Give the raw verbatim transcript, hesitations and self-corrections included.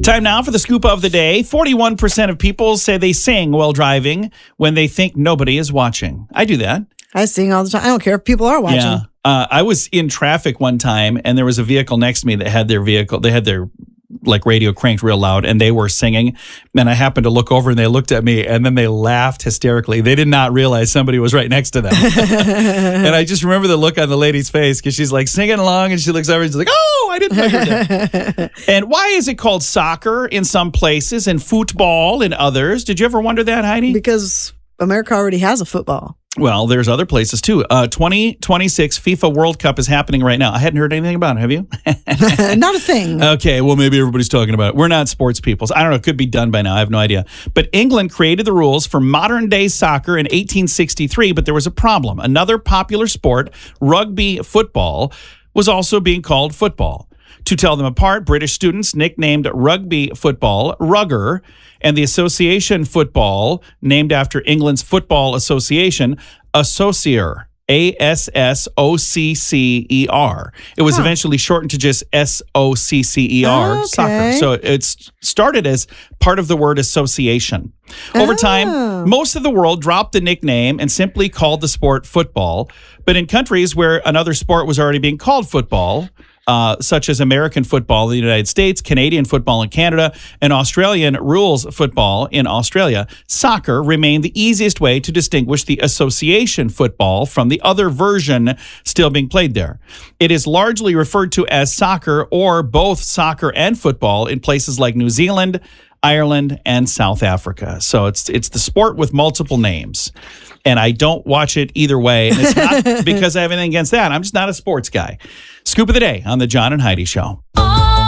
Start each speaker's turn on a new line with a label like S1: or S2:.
S1: Time now for the scoop of the day. forty-one percent of people say they sing while driving when they think nobody is watching. I do that.
S2: I sing all the time. I don't care if people are watching.
S1: Yeah. Uh, I was in traffic one time, and there was a vehicle next to me that had their vehicle, they had their like radio cranked real loud, and they were singing. And I happened to look over, and they looked at me, and then they laughed hysterically. They did not realize somebody was right next to them. And I just remember the look on the lady's face, because she's like singing along, and she looks over, and she's like, "Oh, I didn't know you did that." And why is it called soccer in some places and football in others? Did you ever wonder that, Heidi?
S2: Because America already has a football.
S1: Well, there's other places too. Uh, twenty twenty-six FIFA World Cup is happening right now. I hadn't heard anything about it. Have you?
S2: Not a thing.
S1: Okay, well, maybe everybody's talking about it. We're not sports people. So I don't know. It could be done by now. I have no idea. But England created the rules for modern-day soccer in eighteen sixty-three, but there was a problem. Another popular sport, rugby football, was also being called football. To tell them apart, British students nicknamed rugby football Rugger, and the association football, named after England's Football Association, Associer. A S S O C C E R. It was huh. eventually shortened to just S O C C E R,
S2: oh, okay.
S1: soccer. So it's started as part of the word association. Over
S2: oh.
S1: time, most of the world dropped the nickname and simply called the sport football. But in countries where another sport was already being called football, Uh, such as American football in the United States, Canadian football in Canada, and Australian rules football in Australia, soccer remained the easiest way to distinguish the association football from the other version still being played there. It is largely referred to as soccer or both soccer and football in places like New Zealand, Ireland, and South Africa. So it's it's the sport with multiple names. And I don't watch it either way. And it's not because I have anything against that. I'm just not a sports guy. Scoop of the day on the John and Heidi Show.